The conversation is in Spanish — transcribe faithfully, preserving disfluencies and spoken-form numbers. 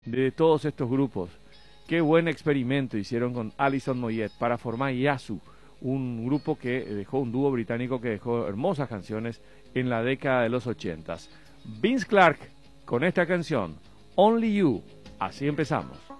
de todos estos grupos. Qué buen experimento hicieron con Alison Moyet para formar Yazoo, un grupo que dejó, un dúo británico que dejó hermosas canciones en la década de los ochentas. Vince Clarke con esta canción, Only You. Así empezamos.